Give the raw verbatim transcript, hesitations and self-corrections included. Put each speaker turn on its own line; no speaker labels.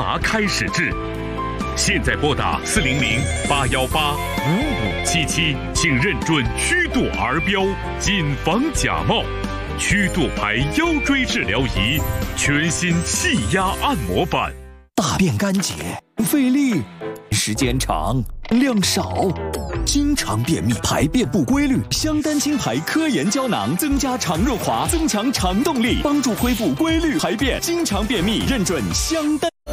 麻开始治。现在拨打四零零八幺八五五七七，请认准曲度儿标，谨防假冒。曲度牌腰椎治疗仪，全新气压按摩板。
大便干结，费力，时间长，量少，经常便秘，排便不规律。香丹清排科研胶囊增加肠润滑，增强肠动力，帮助恢复规律排便。经常便秘，认准香丹。